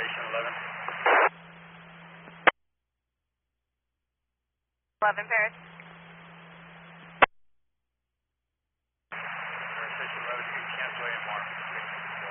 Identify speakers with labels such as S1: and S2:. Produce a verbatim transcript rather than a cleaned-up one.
S1: Station eleven.
S2: eleven, Paris.
S1: Station eleven, you cancel A M R.